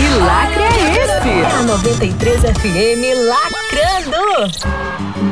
Que lacre é esse? É a 93 FM lacrando!